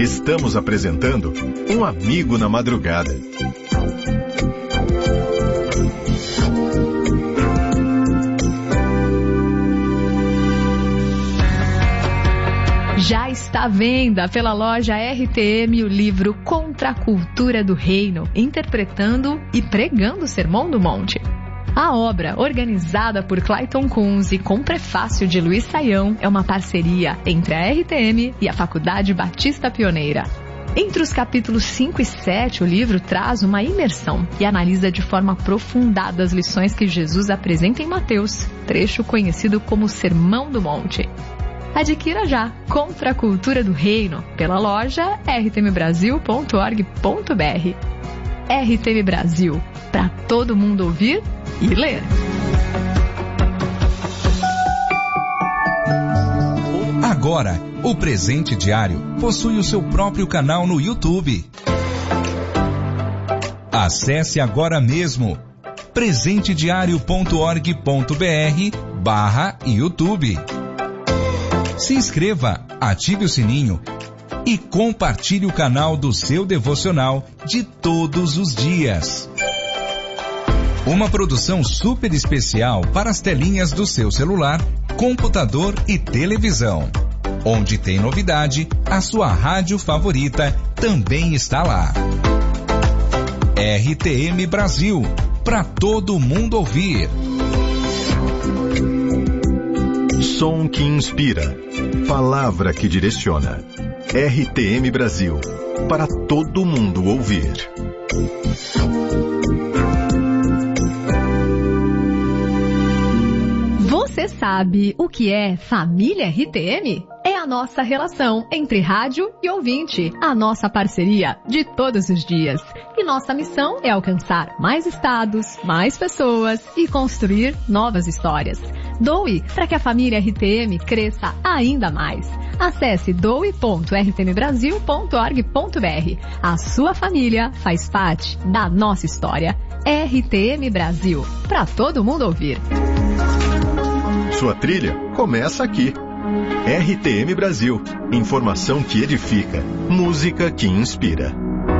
Estamos apresentando Um Amigo na Madrugada. Já está à venda pela loja RTM o livro Contra a Cultura do Reino, interpretando e pregando o Sermão do Monte. A obra, organizada por Clayton Kunz e com prefácio de Luiz Saião, é uma parceria entre a RTM e a Faculdade Batista Pioneira. Entre os capítulos 5 e 7, o livro traz uma imersão e analisa de forma aprofundada as lições que Jesus apresenta em Mateus, trecho conhecido como Sermão do Monte. Adquira já Contra a Cultura do Reino pela loja rtmbrasil.org.br. RTM Brasil, para todo mundo ouvir e ler. Agora, o Presente Diário possui o seu próprio canal no YouTube. Acesse agora mesmo presentediario.org.br/YouTube. Se inscreva, ative o sininho e compartilhe o canal do seu devocional de todos os dias. Uma produção super especial para as telinhas do seu celular, computador e televisão. Onde tem novidade, a sua rádio favorita também está lá. RTM Brasil, para todo mundo ouvir. Som que inspira, palavra que direciona. RTM Brasil, para todo mundo ouvir. Você sabe o que é família RTM? É a nossa relação entre rádio e ouvinte, a nossa parceria de todos os dias. E nossa missão é alcançar mais estados, mais pessoas e construir novas histórias. Doe para que a família RTM cresça ainda mais. Acesse doe.rtmbrasil.org.br. A sua família faz parte da nossa história. RTM Brasil, para todo mundo ouvir. Sua trilha começa aqui. RTM Brasil, informação que edifica, música que inspira.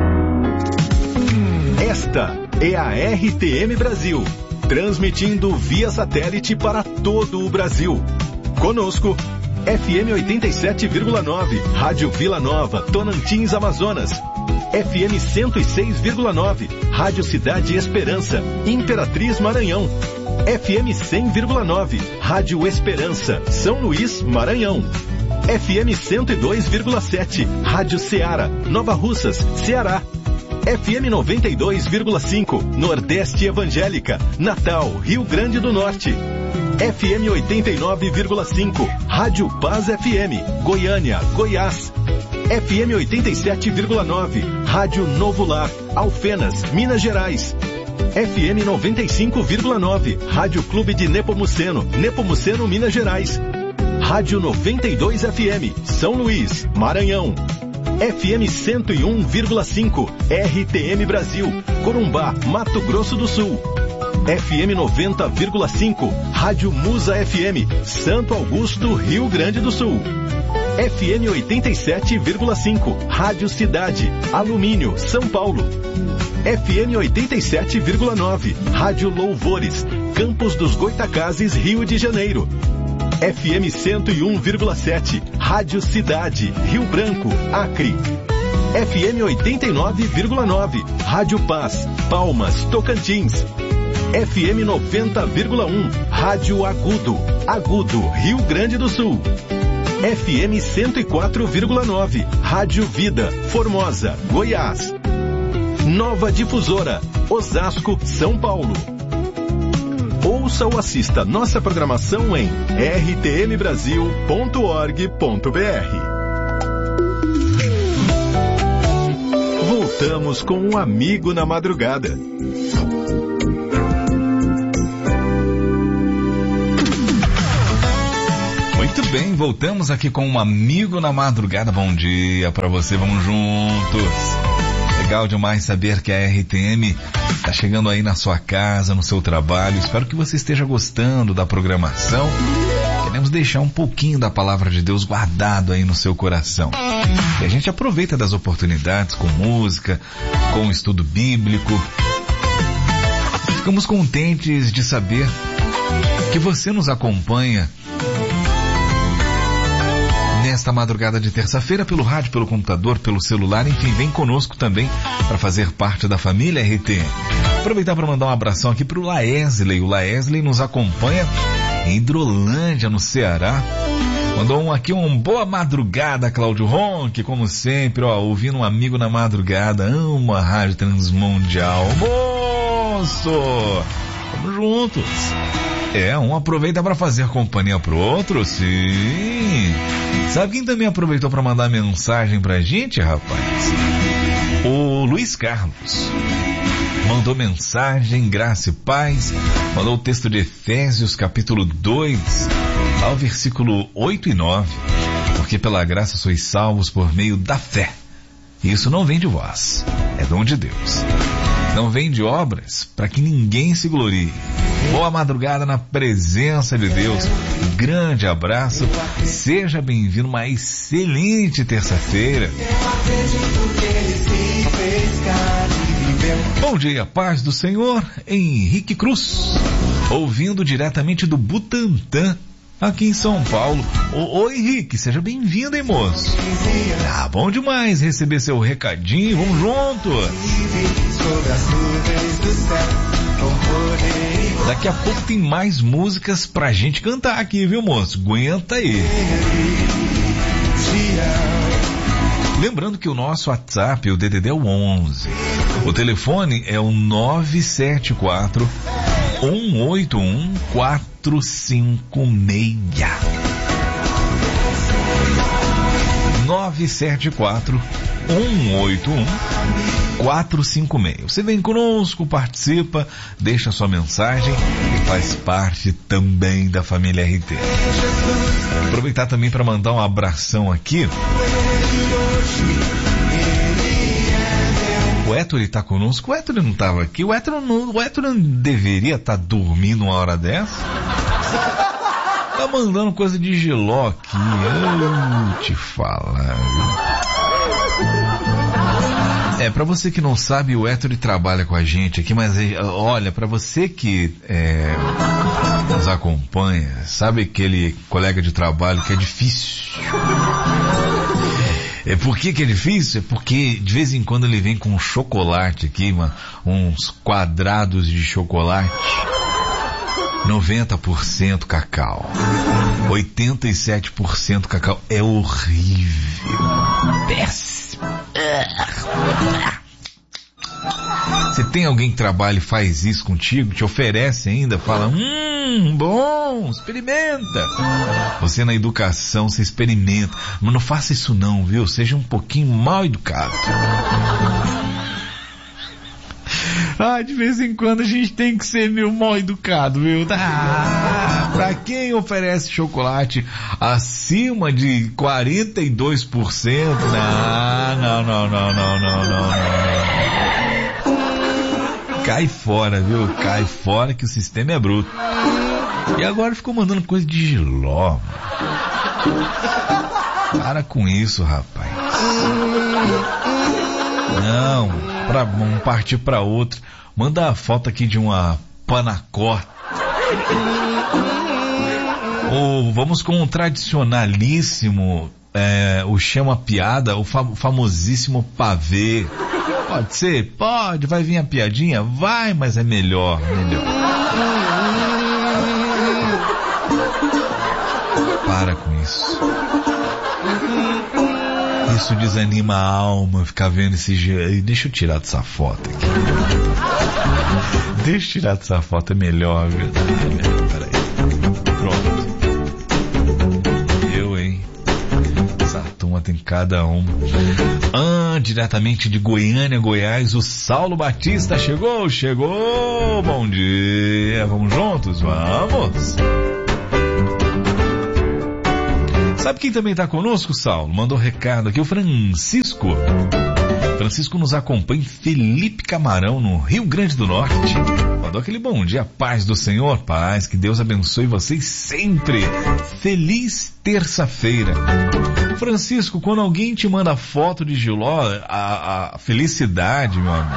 Esta é a RTM Brasil, transmitindo via satélite para todo o Brasil. Conosco, FM 87,9, Rádio Vila Nova, Tonantins, Amazonas. FM 106,9, Rádio Cidade Esperança, Imperatriz, Maranhão. FM 100,9, Rádio Esperança, São Luís, Maranhão. FM 102,7, Rádio Ceará, Nova Russas, Ceará. FM 92,5, Nordeste Evangélica, Natal, Rio Grande do Norte. FM 89,5, Rádio Paz FM, Goiânia, Goiás. FM 87,9, Rádio Novo Lar, Alfenas, Minas Gerais. FM 95,9, Rádio Clube de Nepomuceno, Nepomuceno, Minas Gerais. Rádio 92 FM, São Luís, Maranhão. FM 101,5, RTM Brasil, Corumbá, Mato Grosso do Sul. FM 90,5, Rádio Musa FM, Santo Augusto, Rio Grande do Sul. FM 87,5, Rádio Cidade, Alumínio, São Paulo. FM 87,9, Rádio Louvores, Campos dos Goitacazes, Rio de Janeiro. FM 101,7, Rádio Cidade, Rio Branco, Acre. FM 89,9, Rádio Paz, Palmas, Tocantins. FM 90,1, Rádio Agudo, Agudo, Rio Grande do Sul. FM 104,9, Rádio Vida, Formosa, Goiás. Nova Difusora, Osasco, São Paulo. Ouça ou assista nossa programação em rtmbrasil.org.br. Voltamos com um amigo na madrugada. Muito bem, voltamos aqui com um amigo na madrugada. Bom dia pra você, vamos juntos. Legal demais saber que a RTM está chegando aí na sua casa, no seu trabalho. Espero que você esteja gostando da programação. Queremos deixar um pouquinho da palavra de Deus guardado aí no seu coração. E a gente aproveita das oportunidades com música, com estudo bíblico. Ficamos contentes de saber que você nos acompanha nesta madrugada de terça-feira pelo rádio, pelo computador, pelo celular, enfim, vem conosco também para fazer parte da família RT. Aproveitar para mandar um abração aqui para o Laesley. O Laesley nos acompanha em Hidrolândia, no Ceará. Mandou aqui uma boa madrugada, Cláudio Ronque, como sempre, ouvindo um amigo na madrugada. Amo a Rádio Transmundial. Moço! Vamos juntos. Um aproveita para fazer companhia pro outro, sim. Sabe quem também aproveitou para mandar mensagem pra gente, rapaz? O Luiz Carlos. Mandou mensagem, graça e paz. Mandou o texto de Efésios, capítulo 2, ao versículo 8 e 9. Porque pela graça sois salvos por meio da fé. Isso não vem de vós, é dom de Deus. Não vem de obras, para que ninguém se glorie. Boa madrugada na presença de Deus. Um grande abraço. Seja bem-vindo, uma excelente terça-feira. Bom dia, paz do Senhor. Henrique Cruz, ouvindo diretamente do Butantã, aqui em São Paulo. Ô Henrique, seja bem-vindo, hein, moço? Bom demais receber seu recadinho. Vamos juntos. Daqui a pouco tem mais músicas pra gente cantar aqui, viu, moço? Aguenta aí. Lembrando que o nosso WhatsApp, o DDD é o 11. O telefone é o 974 181 456. 974 181 456. Você vem conosco, participa, deixa sua mensagem e faz parte também da família RT. Aproveitar também para mandar um abração aqui. O Héctor está conosco. O Héctor não estava aqui. O Héctor não deveria estar dormindo uma hora dessa. Tá mandando coisa de giló aqui. Eu te falar, viu? Pra você que não sabe, o Héctor trabalha com a gente aqui, mas olha, pra você que nos acompanha, sabe aquele colega de trabalho que é difícil? Por que é difícil? É porque de vez em quando ele vem com um chocolate aqui, uns quadrados de chocolate, 90% cacau, 87% cacau, é horrível, péssimo. Você tem alguém que trabalha e faz isso contigo, te oferece ainda, fala, bom, experimenta. Você na educação, você experimenta, mas não faça isso não, viu? Seja um pouquinho mal educado. De vez em quando a gente tem que ser meio mal educado, viu? Pra quem oferece chocolate acima de 42%, não. Cai fora, viu? Cai fora que o sistema é bruto. E agora ficou mandando coisa de giló. Para com isso, rapaz. Não, vamos partir para outro. Manda a foto aqui de uma panacota. Ou vamos com um tradicionalíssimo, o chama piada, o famosíssimo pavê. Pode ser? Pode. Vai vir a piadinha? Vai, mas é melhor. Para com isso. Isso desanima a alma, ficar vendo esse jeito. Deixa eu tirar dessa foto aqui. Deixa eu tirar dessa foto, é melhor, viu? Peraí. Pronto. Essa turma tem cada um. Diretamente de Goiânia, Goiás, o Saulo Batista chegou. Bom dia. Vamos juntos? Vamos. Sabe quem também está conosco, Saulo? Mandou recado aqui, o Francisco Francisco nos acompanha em Felipe Camarão, no Rio Grande do Norte. Mandou aquele bom dia, paz do Senhor, paz, que Deus abençoe vocês sempre. Feliz terça-feira. Francisco, quando alguém te manda foto de Giló, a felicidade, meu amigo,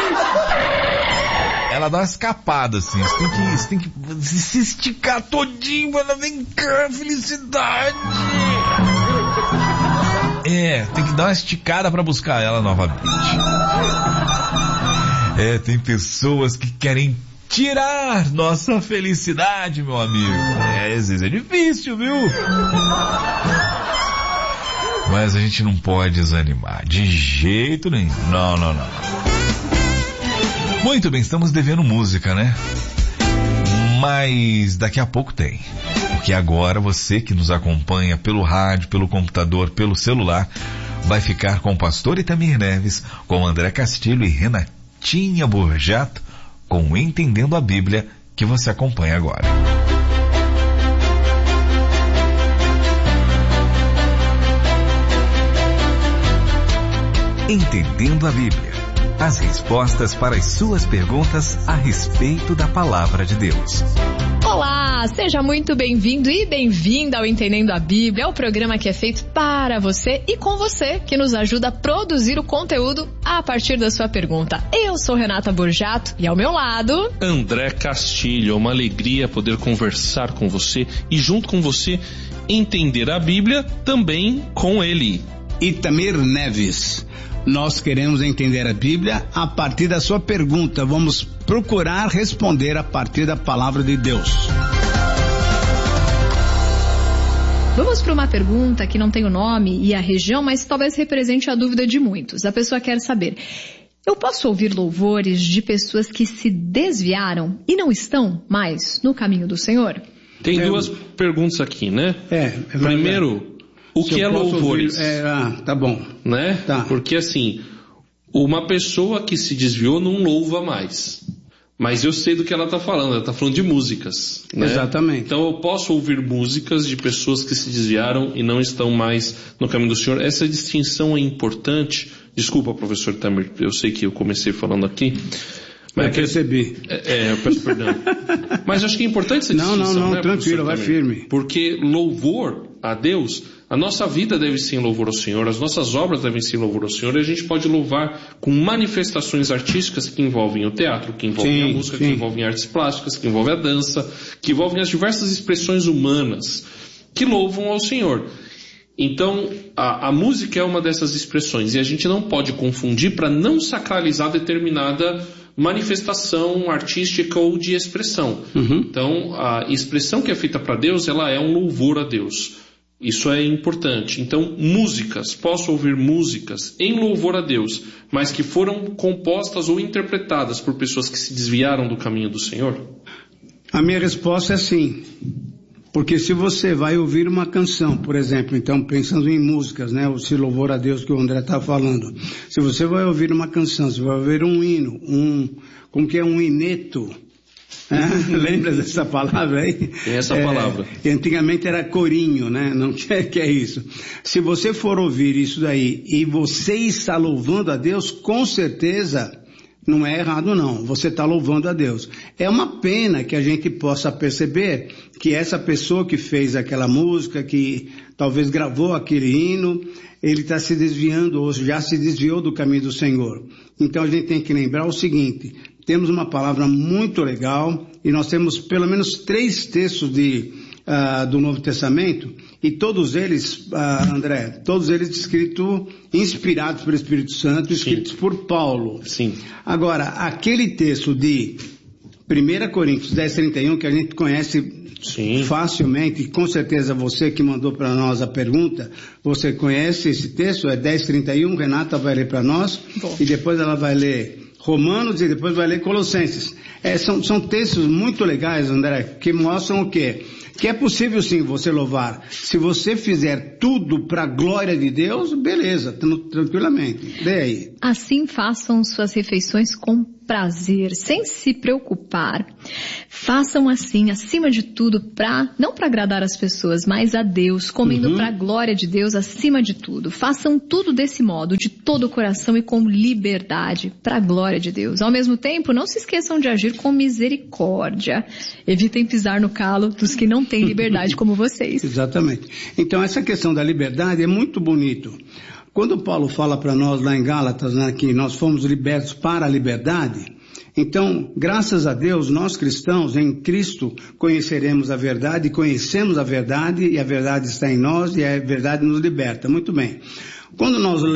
ela dá uma escapada, assim. Você tem que se esticar todinho, ela vem cá, felicidade. Tem que dar uma esticada pra buscar ela novamente. Tem pessoas que querem tirar nossa felicidade, meu amigo. Às vezes é difícil, viu? Mas a gente não pode desanimar, de jeito nenhum. Não. Muito bem, estamos devendo música, né? Mas daqui a pouco tem. Porque agora você que nos acompanha pelo rádio, pelo computador, pelo celular, vai ficar com o pastor Itamir Neves, com André Castilho e Renatinha Borjato, com Entendendo a Bíblia, que você acompanha agora. Entendendo a Bíblia. As respostas para as suas perguntas a respeito da Palavra de Deus. Olá, seja muito bem-vindo e bem-vinda ao Entendendo a Bíblia, o programa que é feito para você e com você, que nos ajuda a produzir o conteúdo a partir da sua pergunta. Eu sou Renata Borjato e ao meu lado... André Castilho. É uma alegria poder conversar com você e junto com você entender a Bíblia também com ele. Itamir Neves. Nós queremos entender a Bíblia a partir da sua pergunta. Vamos procurar responder a partir da palavra de Deus. Vamos para uma pergunta que não tem o nome e a região, mas talvez represente a dúvida de muitos. A pessoa quer saber: eu posso ouvir louvores de pessoas que se desviaram e não estão mais no caminho do Senhor? Tem duas perguntas aqui, né? Primeiro, o que é louvores? Tá bom. Né? Tá. Porque assim, uma pessoa que se desviou não louva mais. Mas eu sei do que ela está falando. Ela está falando de músicas, né? Exatamente. Então eu posso ouvir músicas de pessoas que se desviaram e não estão mais no caminho do Senhor. Essa distinção é importante. Desculpa, professor Tamir, eu sei que eu comecei falando aqui. Mas eu percebi. Eu peço perdão. Mas acho que é importante essa distinção. Não, né, tranquilo, vai firme. Porque louvor a Deus, a nossa vida deve ser em louvor ao Senhor, as nossas obras devem ser em louvor ao Senhor, e a gente pode louvar com manifestações artísticas que envolvem o teatro, que envolvem a música, que envolvem artes plásticas, que envolvem a dança, que envolvem as diversas expressões humanas que louvam ao Senhor. Então, a música é uma dessas expressões, e a gente não pode confundir para não sacralizar determinada manifestação artística ou de expressão. Então, a expressão que é feita para Deus, ela é um louvor a Deus. Isso é importante. Então, músicas, posso ouvir músicas em louvor a Deus, mas que foram compostas ou interpretadas por pessoas que se desviaram do caminho do Senhor? A minha resposta é sim. Porque se você vai ouvir uma canção, por exemplo, então pensando em músicas, né, esse louvor a Deus que o André está falando, se você vai ouvir uma canção, você vai ouvir um hino, como que é um hineto, lembra dessa palavra aí? Tem essa palavra. Antigamente era corinho, né, não que é isso. Se você for ouvir isso daí e você está louvando a Deus, com certeza não é errado não, você está louvando a Deus. É uma pena que a gente possa perceber que essa pessoa que fez aquela música, que talvez gravou aquele hino, ele está se desviando ou já se desviou do caminho do Senhor. Então a gente tem que lembrar o seguinte: temos uma palavra muito legal e nós temos pelo menos 3 textos do Novo Testamento, e todos eles, André, todos eles inspirados pelo Espírito Santo, escritos por Paulo. Sim. Agora, aquele texto de 1 Coríntios 10:31, que a gente conhece facilmente, e com certeza você que mandou para nós a pergunta, você conhece esse texto, é 10:31, Renata vai ler para nós, e depois ela vai ler Romanos e depois vai ler Colossenses. São textos muito legais, André, que mostram o quê? Que é possível sim você louvar. Se você fizer tudo para a glória de Deus, beleza, tranquilamente. Dê aí. Assim façam suas refeições com prazer, sem se preocupar, façam assim, acima de tudo, não para agradar as pessoas, mas a Deus, comendo para a glória de Deus acima de tudo. Façam tudo desse modo, de todo o coração e com liberdade, para a glória de Deus. Ao mesmo tempo, não se esqueçam de agir com misericórdia. Evitem pisar no calo dos que não têm liberdade como vocês. Exatamente. Então, essa questão da liberdade é muito bonito. Quando Paulo fala para nós lá em Gálatas, né, que nós fomos libertos para a liberdade, então, graças a Deus, nós cristãos, em Cristo, conheceremos a verdade, conhecemos a verdade, e a verdade está em nós, e a verdade nos liberta. Muito bem. Quando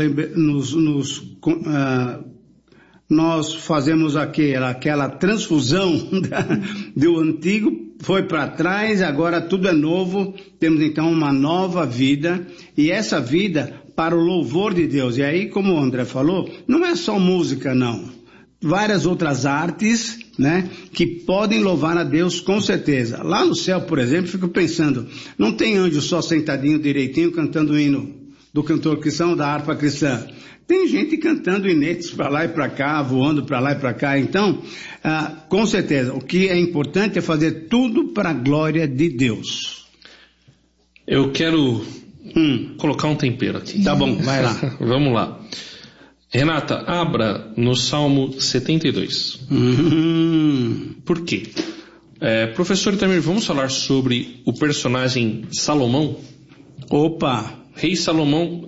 nós fazemos aquela transfusão do antigo, foi para trás, agora tudo é novo, temos então uma nova vida, e essa vida para o louvor de Deus. E aí, como o André falou, não é só música, não. Várias outras artes, né, que podem louvar a Deus com certeza. Lá no céu, por exemplo, fico pensando, não tem anjo só sentadinho direitinho cantando o hino do cantor cristão, da harpa cristã. Tem gente cantando hinetes para lá e para cá, voando para lá e para cá. Então, com certeza, o que é importante é fazer tudo para a glória de Deus. Eu quero colocar um tempero aqui. Tá bom, vai lá. Vamos lá. Renata, abra no Salmo 72. Por quê? Professor Itamir, vamos falar sobre o personagem Salomão? Opa! Rei Salomão,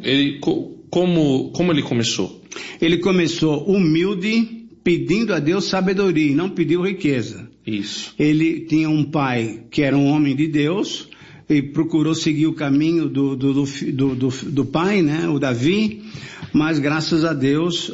como ele começou? Ele começou humilde, pedindo a Deus sabedoria, e não pediu riqueza. Isso. Ele tinha um pai que era um homem de Deus, e procurou seguir o caminho do pai, né, o Davi, mas graças a Deus,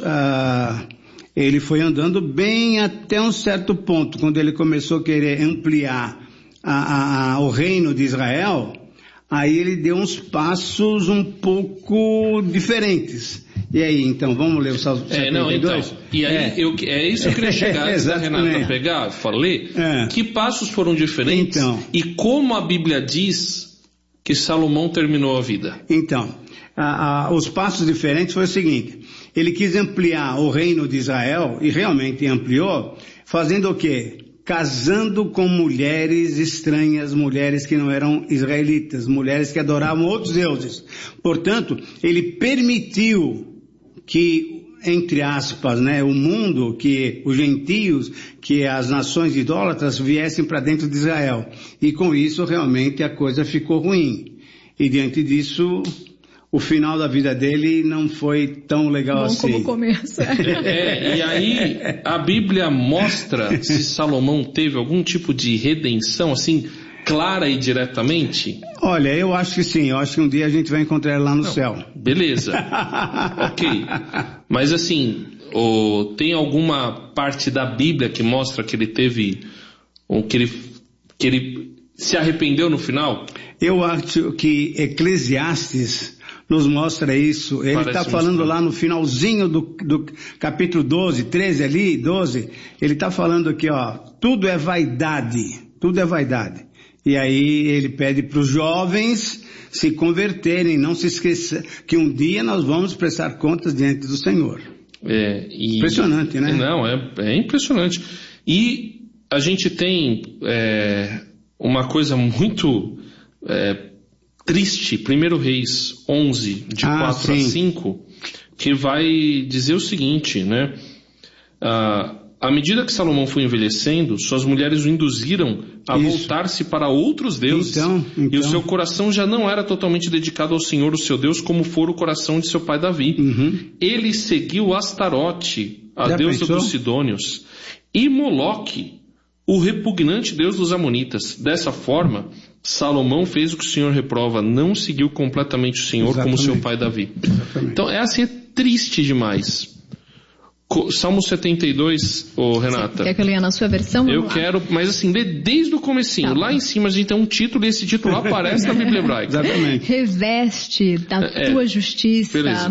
ele foi andando bem até um certo ponto, quando ele começou a querer ampliar o reino de Israel, aí ele deu uns passos um pouco diferentes. E aí, então, vamos ler o Salmo 72? E aí, é isso que eu queria chegar, antes da Renata pegar, falei, que passos foram diferentes e como a Bíblia diz que Salomão terminou a vida? Então, os passos diferentes foi o seguinte, ele quis ampliar o reino de Israel, e realmente ampliou, fazendo o quê? Casando com mulheres estranhas, mulheres que não eram israelitas, mulheres que adoravam outros deuses. Portanto, ele permitiu que, entre aspas, né, o mundo, que os gentios, que as nações idólatras viessem para dentro de Israel. E com isso, realmente, a coisa ficou ruim. E diante disso, o final da vida dele não foi tão legal assim. Como o começo. E aí, a Bíblia mostra se Salomão teve algum tipo de redenção, assim, clara e diretamente? Olha, eu acho que sim. Eu acho que um dia a gente vai encontrar ele lá no céu. Beleza. Ok. Mas assim, tem alguma parte da Bíblia que mostra que ele teve, ou que ele se arrependeu no final? Eu acho que Eclesiastes nos mostra isso. Ele está falando lá no finalzinho do capítulo 12, 13 ali, 12, ele está falando aqui, ó, tudo é vaidade. E aí ele pede para os jovens se converterem, não se esqueçam que um dia nós vamos prestar contas diante do Senhor. Impressionante, né? Não, é impressionante. E a gente tem uma coisa muito triste, 1 Reis 11, de 4 a 5, que vai dizer o seguinte, né? À medida que Salomão foi envelhecendo, suas mulheres o induziram a voltar-se para outros deuses. E o seu coração já não era totalmente dedicado ao Senhor, o seu Deus, como fora o coração de seu pai Davi. Ele seguiu Astarote, a deusa dos Sidônios, e Moloque, o repugnante deus dos Amonitas. Dessa forma, Salomão fez o que o Senhor reprova, não seguiu completamente o Senhor como seu pai Davi. Então é assim, é triste demais. Salmo 72, Renata. Quer que eu leia na sua versão? Eu quero, mas assim, lê desde o comecinho. Lá em cima a gente tem um título e esse título aparece na Bíblia Hebraica. Exatamente. Reveste da tua justiça,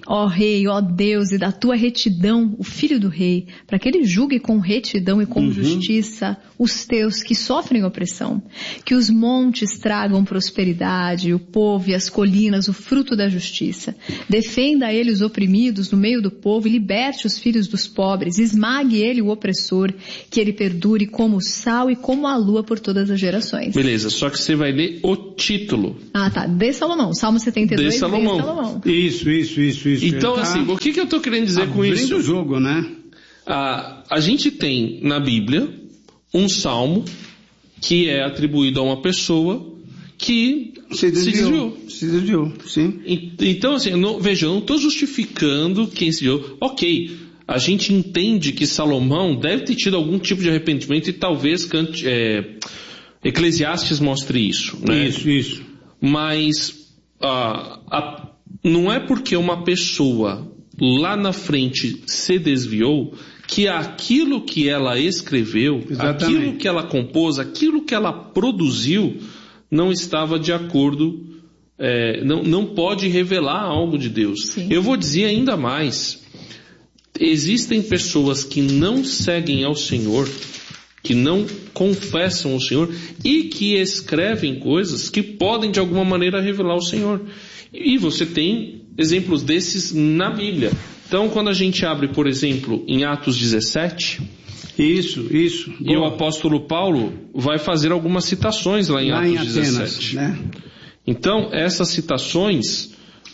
Ó Rei, ó Deus, e da tua retidão, o Filho do Rei, para que ele julgue com retidão e com justiça os teus que sofrem opressão. Que os montes tragam prosperidade, o povo e as colinas o fruto da justiça. Defenda a ele os oprimidos no meio do povo e liberte os filhos dos pobres. Esmague ele o opressor, que ele perdure como o sal e como a lua por todas as gerações. Beleza, só que você vai ler o título. Ah, tá. De Salomão. Salmo 72, de Salomão. De Salomão. Isso. Então, assim, o que eu tô querendo dizer com isso? O jogo, né? A gente tem na Bíblia um salmo que é atribuído a uma pessoa que se desviou. Sim. Então, assim, veja, eu não estou justificando quem se desviou. Ok, a gente entende que Salomão deve ter tido algum tipo de arrependimento e talvez Eclesiastes mostre isso, né? Isso. Mas não é porque uma pessoa lá na frente se desviou que aquilo que ela escreveu, aquilo que ela compôs, aquilo que ela produziu não estava de acordo, não pode revelar algo de Deus. Sim. Eu vou dizer ainda mais, existem pessoas que não seguem ao Senhor, que não confessam o Senhor e que escrevem coisas que podem de alguma maneira revelar o Senhor. E você tem exemplos desses na Bíblia. Então, quando a gente abre, por exemplo, em Atos 17... Isso. E o apóstolo Paulo vai fazer algumas citações lá em Atos 17. Né? Então, essas citações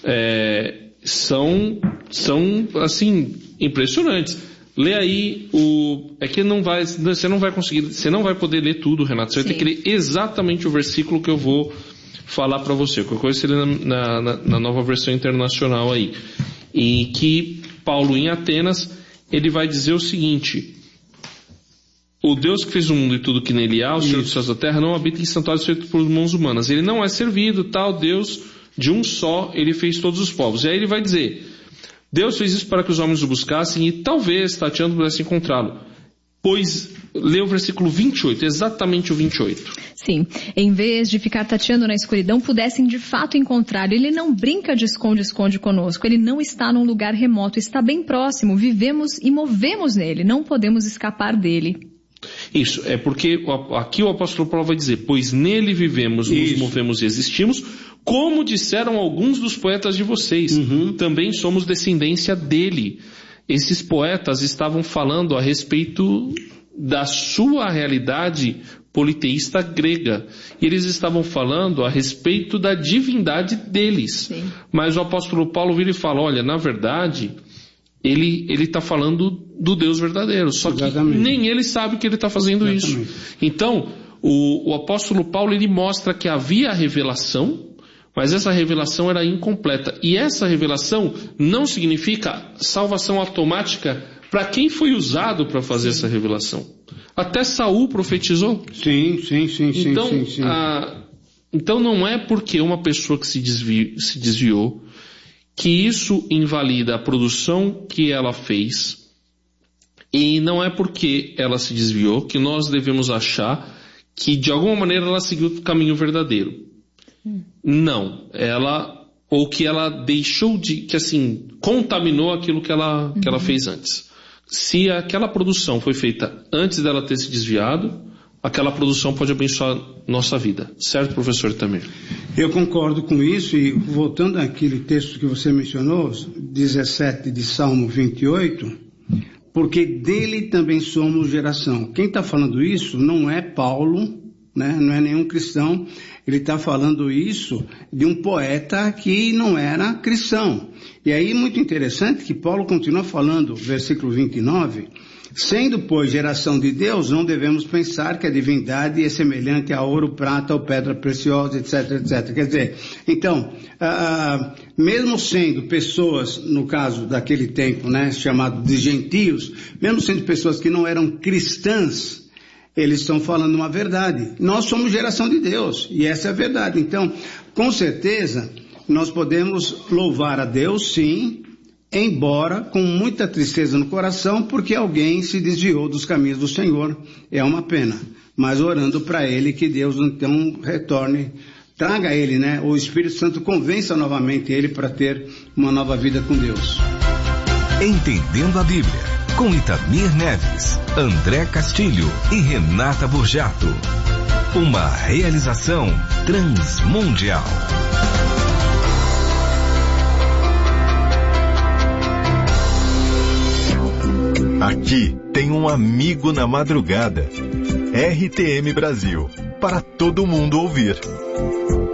são assim, impressionantes. Lê aí você não vai conseguir, você não vai poder ler tudo, Renato. Você vai ter que ler exatamente o versículo que eu vou falar para você. Qualquer coisa você lê na nova versão internacional aí. E que Paulo em Atenas, ele vai dizer o seguinte: o Deus que fez o mundo e tudo que nele há, o Senhor dos céus da terra, não habita em santuários feitos por mãos humanas. Ele não é servido, tal Deus de um só, ele fez todos os povos. E aí ele vai dizer: Deus fez isso para que os homens o buscassem e talvez, tateando, pudesse encontrá-lo. Pois, lê o versículo 28, exatamente o 28. Sim, em vez de ficar tateando na escuridão, pudessem de fato encontrá-lo. Ele não brinca de esconde-esconde conosco, ele não está num lugar remoto, está bem próximo, vivemos e movemos nele, não podemos escapar dele. Isso, é porque aqui o apóstolo Paulo vai dizer: pois nele vivemos, nos movemos e existimos, como disseram alguns dos poetas de vocês, também somos descendência dele. Esses poetas estavam falando a respeito da sua realidade politeísta grega. E eles estavam falando a respeito da divindade deles. Sim. Mas o apóstolo Paulo vira e fala: olha, na verdade, ele está falando do Deus verdadeiro. Só que nem ele sabe que ele está fazendo isso. Então, o apóstolo Paulo, ele mostra que havia a revelação, mas essa revelação era incompleta. E essa revelação não significa salvação automática para quem foi usado para fazer essa revelação. Até Saul profetizou. Sim. Então não é porque uma pessoa que se desviou que isso invalida a produção que ela fez, e não é porque ela se desviou que nós devemos achar que de alguma maneira ela seguiu o caminho verdadeiro. Não, ou que ela deixou que assim, contaminou aquilo que ela fez antes. Se aquela produção foi feita antes dela ter se desviado, aquela produção pode abençoar nossa vida. Certo, professor Itamir? Eu concordo com isso, e voltando àquele texto que você mencionou, 17 de Salmo 28, porque dele também somos geração. Quem está falando isso não é Paulo, né? Não é nenhum cristão. Ele está falando isso de um poeta que não era cristão. E aí, muito interessante que Paulo continua falando, versículo 29, sendo, pois, geração de Deus, não devemos pensar que a divindade é semelhante a ouro, prata ou pedra preciosa, etc, etc. Quer dizer, então, mesmo sendo pessoas, no caso daquele tempo, né, chamado de gentios, mesmo sendo pessoas que não eram cristãs, eles estão falando uma verdade. Nós somos geração de Deus, e essa é a verdade. Então, com certeza, nós podemos louvar a Deus, sim, embora com muita tristeza no coração, porque alguém se desviou dos caminhos do Senhor. É uma pena, mas orando para ele que Deus então retorne traga ele, né? O Espírito Santo convença novamente ele para ter uma nova vida com Deus. Entendendo a Bíblia, com Itamir Neves, André Castilho e Renata Burjato. Uma realização transmundial. Aqui tem um amigo na madrugada. RTM Brasil, para todo mundo ouvir.